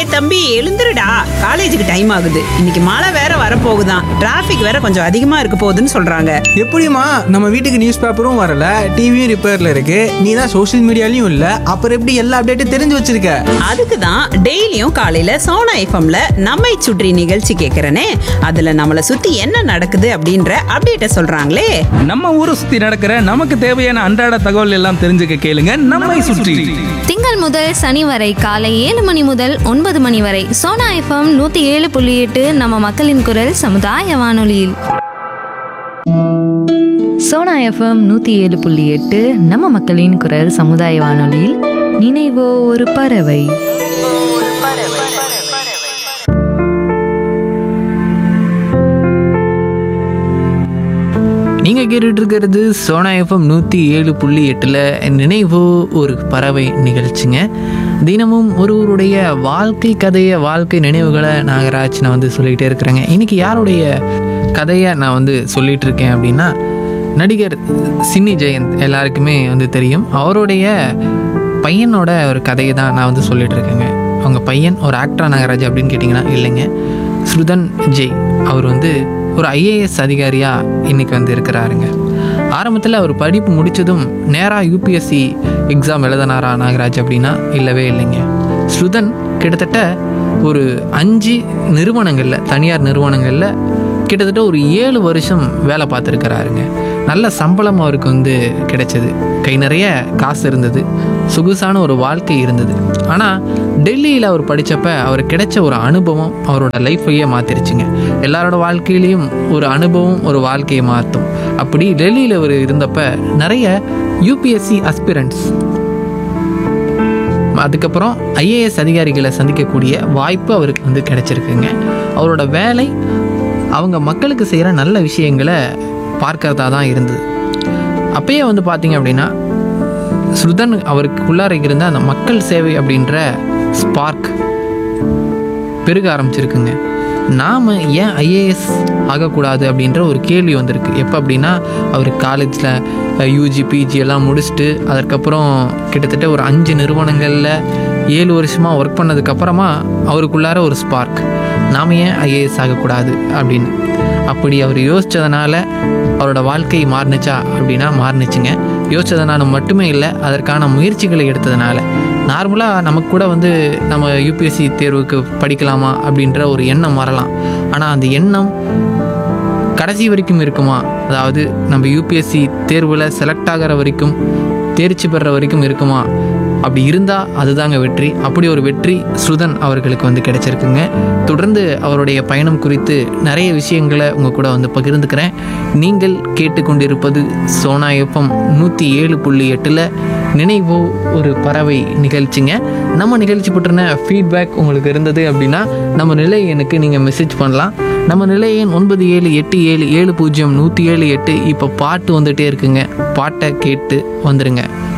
தம்பி எழுந்துருடா, காலேஜுக்கு டைம் ஆகுது. இன்னைக்கு மழை வேற வரப்போகுதான், டிராபிக் வேற கொஞ்சம் அதிகமா இருக்க போகுதுன்னு சொல்றாங்க. எப்படிம்மா, நம்ம வீட்டுக்கு நியூஸ் பேப்பரும் வரல, டிவியும் ரிப்பேர்ல இருக்கு, நீ தான் சோஷியல் மீடியாலையும் இல்ல, அப்புறம் எப்படி எல்லா அப்டேட்டும் தெரிஞ்சு வச்சிருக்க? அதுக்கு தான் டெய்லியும் காலையில சோனா எஃப்எம்ல நம்மை சுற்றி நிகழ்ச்சி கேட்கறனே. அதுல நம்மளை சுத்தி என்ன நடக்குது அப்படின்ற அப்டேட்ட சொல்றாங்களே. நம்ம ஊரை சுத்தி நடக்கிற நமக்கு தேவையான அன்றாட தகவல் எல்லாம் தெரிஞ்சுக்க கேளுங்க நம்மை சுற்றி. திங்கள் முதல் சனி வரை காலை 7 மணி முதல் 9 மணி வரை சோனா எஃப்எம் 107.8 நம்ம மக்களின் குரல் சமுதாய வானொலியில். சோனா எஃப்எம் 107.8 நம்ம மக்களின் குரல் சமுதாய வானொலியில் நினைவோ ஒரு பறவை. நீங்கள் கேட்டுட்டு இருக்கிறது சோனா எஃப்எம் 107.8 நினைவோ ஒரு பறவை நிகழ்ச்சிங்க. தினமும் ஒருவருடைய வாழ்க்கை கதையை, வாழ்க்கை நினைவுகளை நாகராஜ் நான் வந்து சொல்லிக்கிட்டே இருக்கிறேங்க. இன்றைக்கி யாருடைய கதையை நான் வந்து சொல்லிகிட்டு இருக்கேன் அப்படின்னா, நடிகர் சின்னி ஜெயந்த் எல்லாருக்குமே வந்து தெரியும். அவருடைய பையனோட ஒரு கதையை தான் நான் வந்து சொல்லிகிட்டு இருக்கேங்க. அவங்க பையன் ஒரு ஆக்டரா நாகராஜ் அப்படின்னு கேட்டிங்கன்னா இல்லைங்க, ஸ்ருதன் ஜெய். அவர் வந்து ஒரு ஐஏஎஸ் அதிகாரியாக இன்றைக்கி வந்து இருக்கிறாருங்க. ஆரம்பத்தில் அவர் படிப்பு முடித்ததும் நேராக யூபிஎஸ்சி எக்ஸாம் எழுதினாரா நாகராஜ் அப்படின்னா இல்லவே இல்லைங்க. ஸ்ருதன் கிட்டத்தட்ட ஒரு 5 நிறுவனங்களில், தனியார் நிறுவனங்களில் கிட்டத்தட்ட ஒரு 7 வருஷம் வேலை பார்த்துருக்கிறாருங்க. நல்ல சம்பளம் அவருக்கு வந்து கிடைச்சது, கை நிறைய காசு இருந்தது, சொகுசான ஒரு வாழ்க்கை இருந்தது. ஆனால் டெல்லியில் அவர் படித்தப்ப அவருக்கு கிடைச்ச ஒரு அனுபவம் அவரோட லைஃப்பையே மாற்றிருச்சுங்க. எல்லாரோட வாழ்க்கையிலையும் ஒரு அனுபவம் ஒரு வாழ்க்கையை மாற்றும். அப்படி டெல்லியில் அவர் இருந்தப்ப நிறைய யூபிஎஸ்சி அஸ்பிரண்ட்ஸ், அதுக்கப்புறம் ஐஏஎஸ் அதிகாரிகளை சந்திக்கக்கூடிய வாய்ப்பு அவருக்கு வந்து கிடைச்சிருக்குங்க. அவரோட வேலை அவங்க மக்களுக்கு செய்கிற நல்ல விஷயங்களை பார்க்கறதா தான் இருந்தது. அப்பயே வந்து பார்த்திங்க அப்படின்னா ஸ்ருதன் அவருக்குள்ளார இருந்த அந்த மக்கள் சேவை அப்படின்ற ஸ்பார்க் பெருக ஆரம்பிச்சிருக்குங்க. நாம் ஏன் ஐஏஎஸ் ஆகக்கூடாது அப்படின்ற ஒரு கேள்வி வந்திருக்கு. எப்போ அப்படின்னா அவர் காலேஜில் யூஜி பிஜி எல்லாம் முடிச்சுட்டு அதுக்கப்புறம் கிட்டத்தட்ட ஒரு 5 நிறுவனங்களில் 7 வருஷமாக ஒர்க் பண்ணதுக்கப்புறமா அவருக்குள்ளார ஒரு ஸ்பார்க், நாம் ஏன் ஐஏஎஸ் ஆகக்கூடாது அப்படின்னு. அப்படி அவர் யோசித்ததுனால அவரோட வாழ்க்கை மாறுனுச்சா அப்படின்னா மாறுனுச்சுங்க. யோசித்ததுனால மட்டுமே இல்லை, அதற்கான முயற்சிகளை எடுத்ததுனால. நார்மலாக நமக்கு கூட வந்து நம்ம யூபிஎஸ்சி தேர்வுக்கு படிக்கலாமா அப்படின்ற ஒரு எண்ணம் வரலாம். ஆனால் அந்த எண்ணம் கடைசி வரைக்கும் இருக்குமா? அதாவது நம்ம யூபிஎஸ்சி தேர்வில் செலக்ட் ஆகிற வரைக்கும், தேர்ச்சி பெற வரைக்கும் இருக்குமா? அப்படி இருந்தால் அதுதாங்க வெற்றி. அப்படி ஒரு வெற்றி ஸ்ருதன் அவர்களுக்கு வந்து கிடைச்சிருக்குங்க. தொடர்ந்து அவருடைய பயணம் குறித்து நிறைய விஷயங்களை உங்கள் கூட வந்து பகிர்ந்துக்கிறேன். நீங்கள் கேட்டுக்கொண்டிருப்பது சோனா எஃப்எம் 107.8 நினைவோ ஒரு பறவை நிகழ்ச்சிங்க. நம்ம நிகழ்ச்சி பற்றின ஃபீட்பேக் உங்களுக்கு இருந்தது அப்படின்னா நம்ம நிலை எனக்கு நீங்கள் மெசேஜ் பண்ணலாம். நம்ம நிலை எண் 9787700178. இப்போ பாட்டு வந்துகிட்டே இருக்குங்க, பாட்டை கேட்டு வந்துடுங்க.